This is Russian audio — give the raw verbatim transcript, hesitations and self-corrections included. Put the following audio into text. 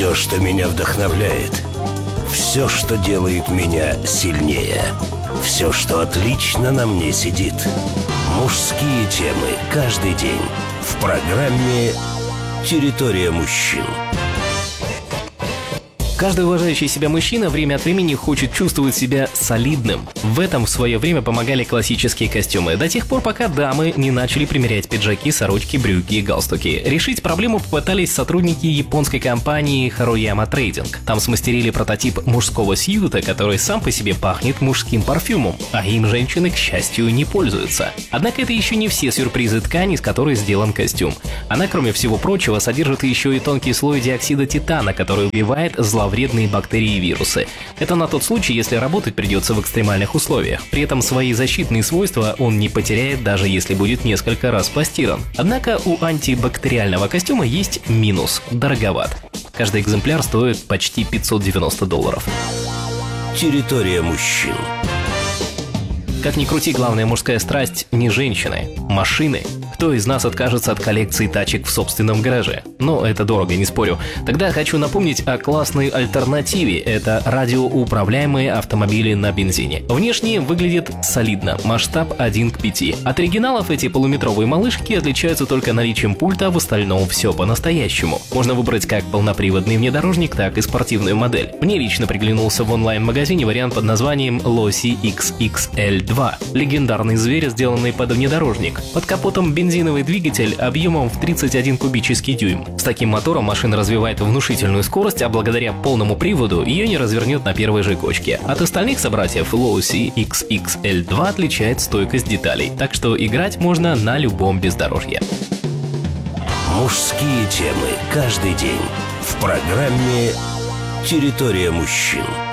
Все, что меня вдохновляет, все, что делает меня сильнее, все, что отлично на мне сидит. Мужские темы каждый день в программе «Территория мужчин». Каждый уважающий себя мужчина время от времени хочет чувствовать себя солидным. В этом в свое время помогали классические костюмы, до тех пор, пока дамы не начали примерять пиджаки, сорочки, брюки и галстуки. Решить проблему попытались сотрудники японской компании Haroyama Trading. Там смастерили прототип мужского сьюта, который сам по себе пахнет мужским парфюмом, а им женщины, к счастью, не пользуются. Однако это еще не все сюрпризы ткани, из которой сделан костюм. Она, кроме всего прочего, содержит еще и тонкий слой диоксида титана, который убивает зловредные вредные бактерии и вирусы. Это на тот случай, если работать придется в экстремальных условиях. При этом свои защитные свойства он не потеряет, даже если будет несколько раз постиран. Однако у антибактериального костюма есть минус – дороговат. Каждый экземпляр стоит почти пятьсот девяносто долларов. Территория мужчин. Как ни крути, главная мужская страсть не женщины, машины. Кто из нас откажется от коллекции тачек в собственном гараже? Но это дорого, не спорю. Тогда хочу напомнить о классной альтернативе. Это радиоуправляемые автомобили на бензине. Внешне выглядит солидно, масштаб один к пяти. От оригиналов эти полуметровые малышки отличаются только наличием пульта, а в остальном все по-настоящему. Можно выбрать как полноприводный внедорожник, так и спортивную модель. Мне лично приглянулся в онлайн-магазине вариант под названием Losi икс икс эль два. Легендарный зверь, сделанный под внедорожник. Под капотом бензин Бензиновый двигатель объемом в тридцать один кубический дюйм. С таким мотором машина развивает внушительную скорость, а благодаря полному приводу ее не развернет на первой же кочке. От остальных собратьев Losi икс икс эль два отличает стойкость деталей, так что играть можно на любом бездорожье. Мужские темы каждый день в программе «Территория мужчин».